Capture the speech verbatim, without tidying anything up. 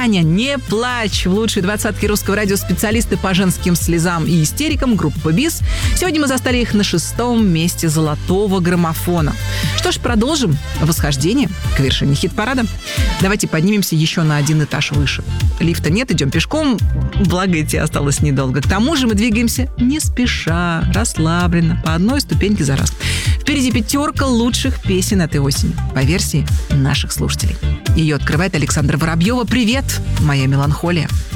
Таня, не плачь. В лучшей двадцатке русского радио специалисты по женским слезам и истерикам, группа БИС. Сегодня мы застали их на шестом месте золотого граммофона. Что ж, продолжим восхождение к вершине хит-парада. Давайте поднимемся еще на один этаж выше. Лифта нет, идем пешком, благо идти осталось недолго. К тому же мы двигаемся не спеша, расслабленно, по одной ступеньке за раз. Впереди пятерка лучших песен этой осени, по версии наших слушателей. Ее открывает Александра Воробьева. Привет, моя меланхолия.